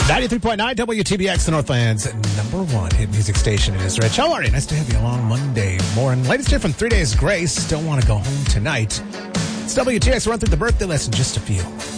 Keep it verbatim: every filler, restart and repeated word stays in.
ninety-three point nine W T B X, the Northland's number one hit music station. It is Rich. How are you? Nice to have you along Monday morning. Latest here from Three Days Grace. Don't want to go home tonight. It's W T X. Run through the birthday list in just a few.